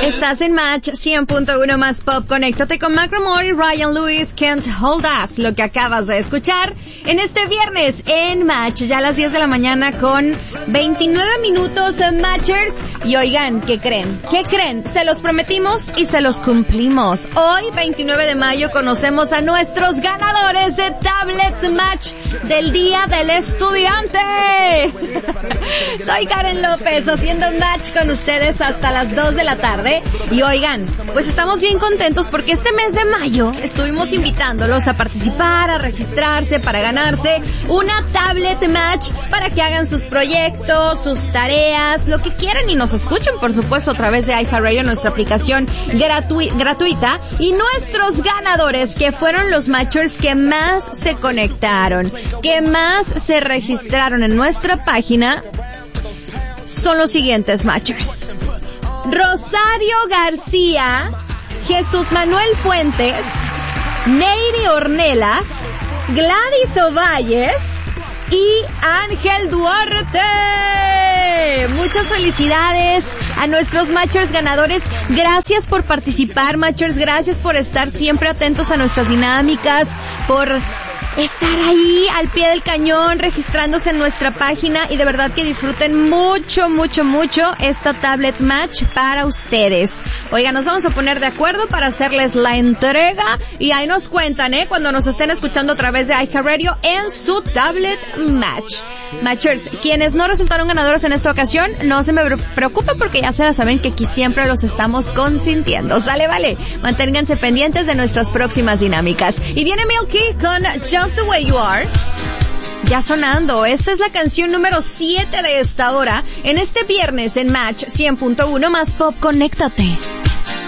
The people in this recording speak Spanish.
Estás en Match 100.1 más Pop. Conéctate con Macklemore y Ryan Lewis, Can't Hold Us, lo que acabas de escuchar en este viernes en Match, ya a las 10 de la mañana con 29 minutos en Matchers. Y oigan, ¿qué creen? ¿Qué creen? Se los prometimos y se los cumplimos. Hoy, 29 de mayo, conocemos a nuestros ganadores de Tablets Match del Día del Estudiante. Soy Karen López, haciendo Match con ustedes hasta las 2 de la tarde. Y oigan, pues estamos bien contentos porque este mes de mayo estuvimos invitándolos a participar, a registrarse para ganarse una Tablet Match para que hagan sus proyectos, sus tareas, lo que quieran y nos escuchen, por supuesto, a través de iHeartRadio, nuestra aplicación gratuita. Y nuestros ganadores, que fueron los matchers que más se conectaron, que más se registraron en nuestra página, son los siguientes matchers: Rosario García, Jesús Manuel Fuentes, Neyri Ornelas, Gladys Ovalles y Ángel Duarte. Muchas felicidades a nuestros matchers ganadores. Gracias por participar, matchers. Gracias por estar siempre atentos a nuestras dinámicas, por estar ahí al pie del cañón, registrándose en nuestra página, y de verdad que disfruten mucho esta Tablet Match para ustedes. Oigan, nos vamos a poner de acuerdo para hacerles la entrega y ahí nos cuentan, cuando nos estén escuchando a través de iHeartRadio en su Tablet Match. Matchers, quienes no resultaron ganadores en esta ocasión, no se me preocupen porque ya se la saben que aquí siempre los estamos consintiendo. Sale, vale. Manténganse pendientes de nuestras próximas dinámicas. Y viene Milky con Just the Way You Are. Ya sonando, esta es la canción número 7 de esta hora, en este viernes en Match 100.1 más Pop. Conéctate.